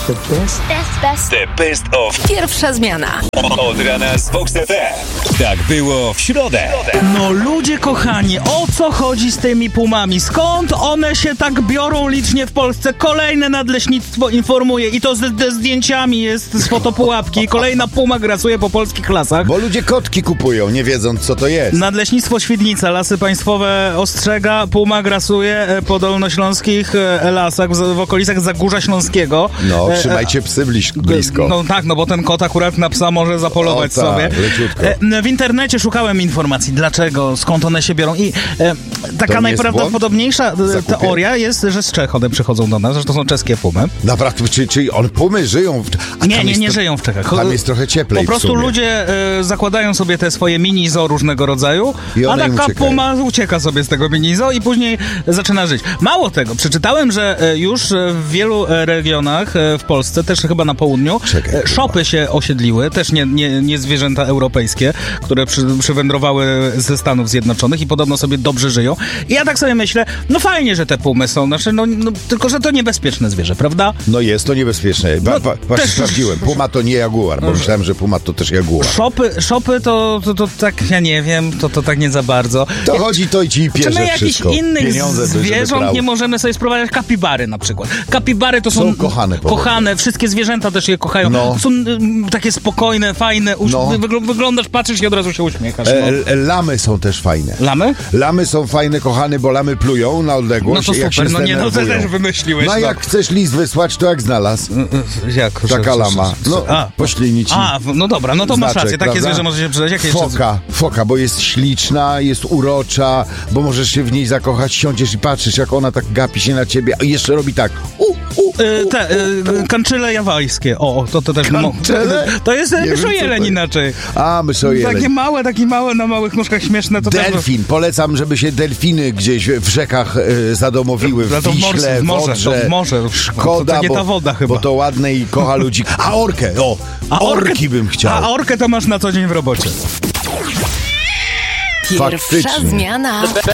The best of Pierwsza zmiana. Od rana z Vox FM. Tak było w środę. No ludzie kochani, o co chodzi z tymi pumami? Skąd one się tak biorą licznie w Polsce? Kolejne nadleśnictwo informuje i to ze zdjęciami jest z fotopułapki. Kolejna puma grasuje po polskich lasach. Bo ludzie kotki kupują, nie wiedząc co to jest. Nadleśnictwo Świdnica, Lasy Państwowe ostrzega, puma grasuje po dolnośląskich lasach, w okolicach Zagórza Śląskiego. No, trzymajcie psy blisko. No tak, no bo ten kot akurat na psa może zapolować sobie. Leciutko. W internecie szukałem informacji, dlaczego, skąd one się biorą i taka najprawdopodobniejsza teoria jest, że z Czech one przychodzą do nas, że to są czeskie pumy. Naprawdę, czyli pumy żyją w... Nie żyją w Czechach. Tam jest trochę cieplej. Po prostu ludzie zakładają sobie te swoje mini zoo różnego rodzaju, a taka puma ucieka sobie z tego mini zoo i później zaczyna żyć. Mało tego, przeczytałem, że już w wielu regionach w Polsce, też chyba na południu, szopy się osiedliły, też nie zwierzęta europejskie, które przywędrowały ze Stanów Zjednoczonych i podobno sobie dobrze żyją. I ja tak sobie myślę, no fajnie, że te pumy są, tylko że to niebezpieczne zwierzę, prawda? No jest to niebezpieczne. Właśnie sprawdziłem. Puma to nie jaguar, bo myślałem, że puma to też jaguar. Szopy to tak, ja nie wiem, to tak nie za bardzo. To chodzi to i ci pierze czy my wszystko. jakichś innych Pieniądze zwierząt nie możemy sobie sprowadzać? Kapibary na przykład. Kapibary to są kochane, wszystkie zwierzęta też je kochają. No. Są takie spokojne, fajne, wyglądasz, patrzysz i od razu się uśmiechasz. Lamy są też fajne. Lamy? Lamy są fajne, kochane, bo lamy plują na odległość. No to super, to też wymyśliłeś. No jak chcesz list wysłać, to jak znalazł? Jak? Taka lama. Poślini ci. No dobra, no to masz rację, takie zwierzę może się przydać. Foka, bo jest śliczna, jest urocza, bo możesz się w niej zakochać, siądziesz i patrzysz, jak ona tak gapi się na ciebie, a jeszcze robi tak. Kanczyle jawajskie. To też... To jest myszojeleń inaczej. A, myszojeleń. Takie małe, na małych nóżkach śmieszne. To delfin. Polecam, żeby się delfiny gdzieś w rzekach zadomowiły, w Wiśle, w morze. Szkoda, to nie ta woda chyba. Bo to ładne i kocha ludzi. A orkę, orki bym chciał. A orkę to masz na co dzień w robocie. Pierwsza zmiana.